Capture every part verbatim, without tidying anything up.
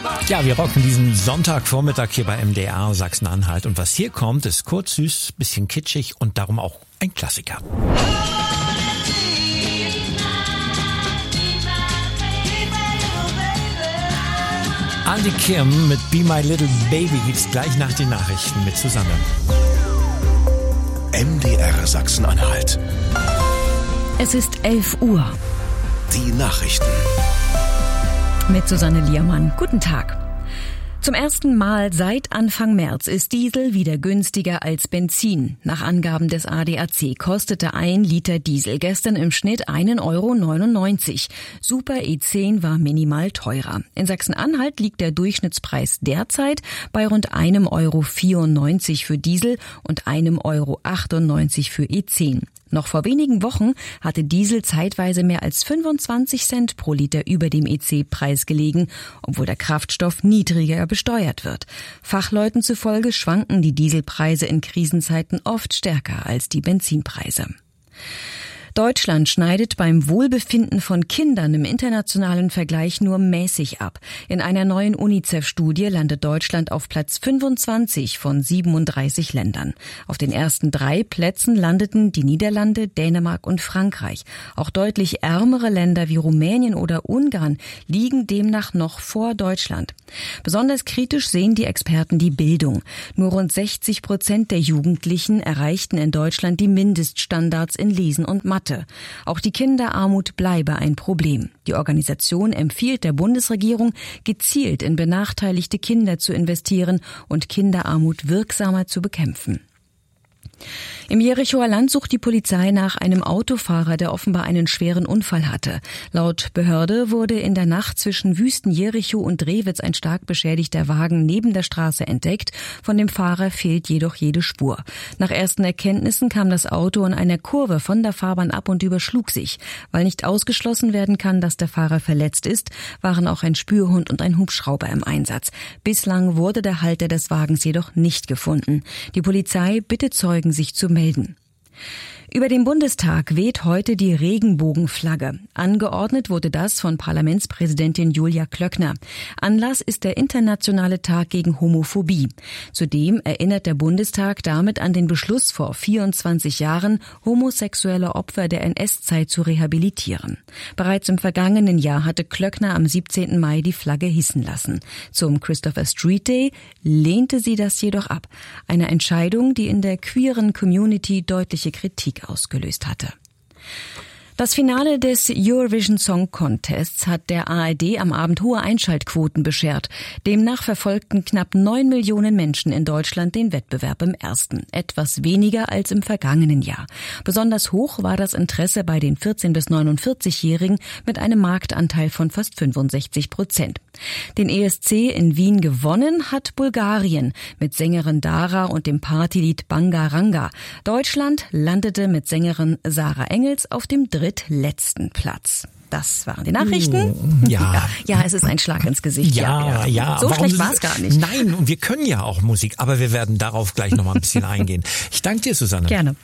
Ja, wir rocken diesen Sonntagvormittag hier bei M D R Sachsen-Anhalt. Und was hier kommt, ist kurz, süß, bisschen kitschig und darum auch ein Klassiker. Andy Kim mit Be My Little Baby gibt's gleich nach den Nachrichten mit Susanne. M D R Sachsen-Anhalt. Es ist elf Uhr. Die Nachrichten. Mit Susanne Liermann. Guten Tag. Zum ersten Mal seit Anfang März ist Diesel wieder günstiger als Benzin. Nach Angaben des A D A C kostete ein Liter Diesel gestern im Schnitt einen Euro neunundneunzig. Super E zehn war minimal teurer. In Sachsen-Anhalt liegt der Durchschnittspreis derzeit bei rund einem Euro vierundneunzig für Diesel und einem Euro achtundneunzig für E zehn. Noch vor wenigen Wochen hatte Diesel zeitweise mehr als fünfundzwanzig Cent pro Liter über dem E C-Preis gelegen, obwohl der Kraftstoff niedriger besteuert wird. Fachleuten zufolge schwanken die Dieselpreise in Krisenzeiten oft stärker als die Benzinpreise. Deutschland schneidet beim Wohlbefinden von Kindern im internationalen Vergleich nur mäßig ab. In einer neuen UNICEF-Studie landet Deutschland auf Platz fünfundzwanzig von siebenunddreißig Ländern. Auf den ersten drei Plätzen landeten die Niederlande, Dänemark und Frankreich. Auch deutlich ärmere Länder wie Rumänien oder Ungarn liegen demnach noch vor Deutschland. Besonders kritisch sehen die Experten die Bildung. Nur rund sechzig Prozent der Jugendlichen erreichten in Deutschland die Mindeststandards in Lesen und Mathe. Auch die Kinderarmut bleibe ein Problem. Die Organisation empfiehlt der Bundesregierung, gezielt in benachteiligte Kinder zu investieren und Kinderarmut wirksamer zu bekämpfen. Im Jerichoer Land sucht die Polizei nach einem Autofahrer, der offenbar einen schweren Unfall hatte. Laut Behörde wurde in der Nacht zwischen Wüsten-Jericho und Rewitz ein stark beschädigter Wagen neben der Straße entdeckt. Von dem Fahrer fehlt jedoch jede Spur. Nach ersten Erkenntnissen kam das Auto in einer Kurve von der Fahrbahn ab und überschlug sich. Weil nicht ausgeschlossen werden kann, dass der Fahrer verletzt ist, waren auch ein Spürhund und ein Hubschrauber im Einsatz. Bislang wurde der Halter des Wagens jedoch nicht gefunden. Die Polizei bittet Zeugen, sich zu melden. Über dem Bundestag weht heute die Regenbogenflagge. Angeordnet wurde das von Parlamentspräsidentin Julia Klöckner. Anlass ist der Internationale Tag gegen Homophobie. Zudem erinnert der Bundestag damit an den Beschluss vor vierundzwanzig Jahren, homosexuelle Opfer der N S-Zeit zu rehabilitieren. Bereits im vergangenen Jahr hatte Klöckner am siebzehnten Mai die Flagge hissen lassen. Zum Christopher Street Day lehnte sie das jedoch ab. Eine Entscheidung, die in der queeren Community deutliche Kritik ausgelöst hatte. Das Finale des Eurovision Song Contests hat der A R D am Abend hohe Einschaltquoten beschert. Demnach verfolgten knapp neun Millionen Menschen in Deutschland den Wettbewerb im ersten. Etwas weniger als im vergangenen Jahr. Besonders hoch war das Interesse bei den vierzehn- bis neunundvierzig-Jährigen mit einem Marktanteil von fast fünfundsechzig Prozent. Den E S C in Wien gewonnen hat Bulgarien mit Sängerin Dara und dem Partylied Bangaranga. Deutschland landete mit Sängerin Sarah Engels auf dem drittletzten Platz. Das waren die Nachrichten. Ja. ja, ja, es ist ein Schlag ins Gesicht. Ja, ja. ja. So Warum schlecht war es gar nicht. Nein, und wir können ja auch Musik, aber wir werden darauf gleich noch mal ein bisschen eingehen. Ich danke dir, Susanne. Gerne.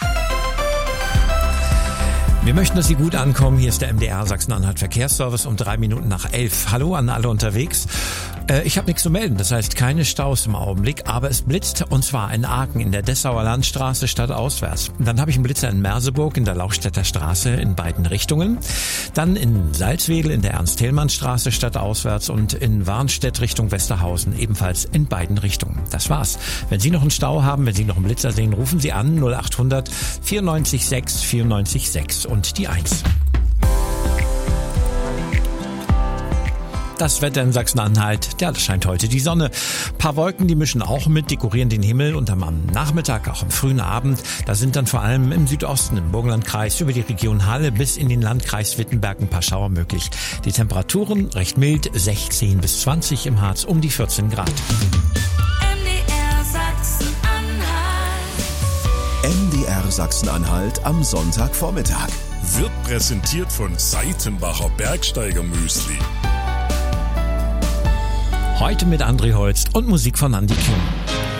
Wir möchten, dass Sie gut ankommen. Hier ist der M D R Sachsen-Anhalt Verkehrsservice um drei Minuten nach elf. Hallo an alle unterwegs. Äh, ich habe nichts zu melden, das heißt keine Staus im Augenblick, aber es blitzt und zwar in Aachen in der Dessauer Landstraße stadtauswärts. Dann habe ich einen Blitzer in Merseburg in der Lauchstädter Straße in beiden Richtungen. Dann in Salzwedel in der Ernst-Thälmann-Straße stadtauswärts und in Warnstedt Richtung Westerhausen ebenfalls in beiden Richtungen. Das war's. Wenn Sie noch einen Stau haben, wenn Sie noch einen Blitzer sehen, rufen Sie an null acht hundert vierundneunzig sechs vierundneunzig sechs und die eins. Das Wetter in Sachsen-Anhalt, ja, das scheint heute die Sonne. Ein paar Wolken, die mischen auch mit, dekorieren den Himmel und am Nachmittag, auch am frühen Abend, da sind dann vor allem im Südosten, im Burgenlandkreis, über die Region Halle bis in den Landkreis Wittenberg ein paar Schauer möglich. Die Temperaturen recht mild, sechzehn bis zwanzig im Harz, um die vierzehn Grad. M D R Sachsen-Anhalt. M D R Sachsen-Anhalt am Sonntagvormittag. Wird präsentiert von Seitenbacher Bergsteiger Müsli. Heute mit André Holst und Musik von Andy Kim.